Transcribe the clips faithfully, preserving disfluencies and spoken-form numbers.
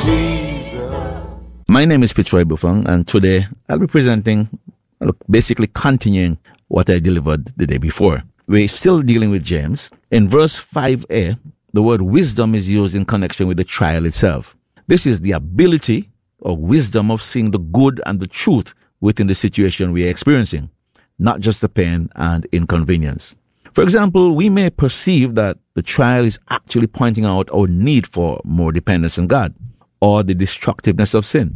Jesus. My name is Fitzroy Buffon, and today I'll be presenting, basically continuing what I delivered the day before. We're still dealing with James. In verse five a, the word wisdom is used in connection with the trial itself. This is the ability or wisdom of seeing the good and the truth within the situation we are experiencing, not just the pain and inconvenience. For example, we may perceive that the trial is actually pointing out our need for more dependence on God, or the destructiveness of sin,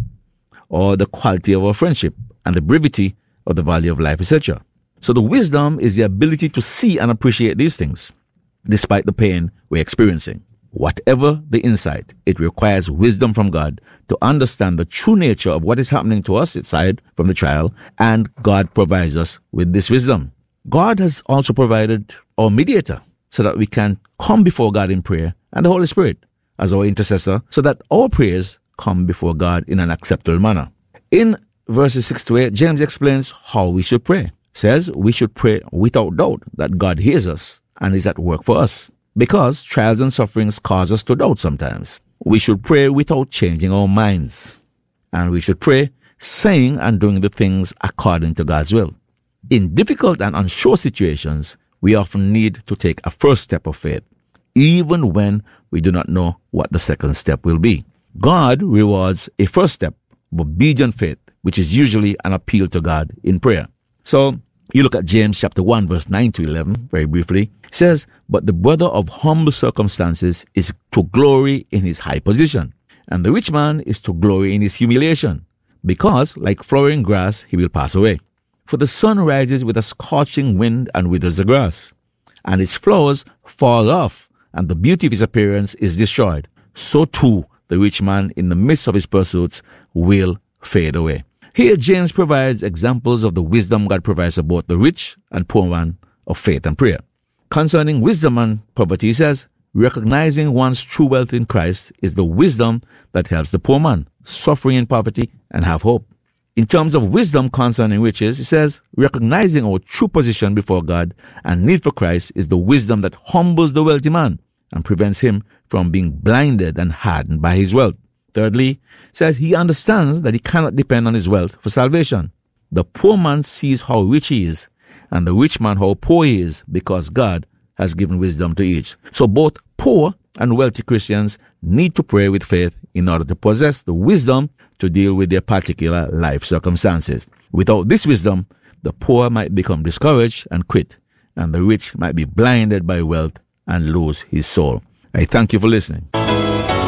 or the quality of our friendship, and the brevity of the value of life, et cetera. So the wisdom is the ability to see and appreciate these things, despite the pain we're experiencing. Whatever the insight, it requires wisdom from God to understand the true nature of what is happening to us aside from the trial, and God provides us with this wisdom. God has also provided our mediator so that we can come before God in prayer, and the Holy Spirit as our intercessor, so that our prayers come before God in an acceptable manner. In verses six to eight, James explains how we should pray. He says we should pray without doubt that God hears us and is at work for us, because trials and sufferings cause us to doubt sometimes. We should pray without changing our minds, and we should pray saying and doing the things according to God's will. In difficult and unsure situations, we often need to take a first step of faith, even when we do not know what the second step will be. God rewards a first step of obedient faith, which is usually an appeal to God in prayer. So, you look at James chapter one, verse nine to eleven, very briefly. It says, "But the brother of humble circumstances is to glory in his high position, and the rich man is to glory in his humiliation, because, like flowering grass, he will pass away. For the sun rises with a scorching wind and withers the grass, and its flowers fall off, and the beauty of his appearance is destroyed. So too the rich man in the midst of his pursuits will fade away." Here James provides examples of the wisdom God provides for both the rich and poor man of faith and prayer. Concerning wisdom and poverty, he says, recognizing one's true wealth in Christ is the wisdom that helps the poor man, suffering in poverty, and have hope. In terms of wisdom concerning riches, he says, recognizing our true position before God and need for Christ is the wisdom that humbles the wealthy man and prevents him from being blinded and hardened by his wealth. Thirdly, says he understands that he cannot depend on his wealth for salvation. The poor man sees how rich he is, and the rich man how poor he is, because God has given wisdom to each. So both poor and wealthy Christians need to pray with faith in order to possess the wisdom to deal with their particular life circumstances. Without this wisdom, the poor might become discouraged and quit, and the rich might be blinded by wealth and lose his soul. I thank you for listening.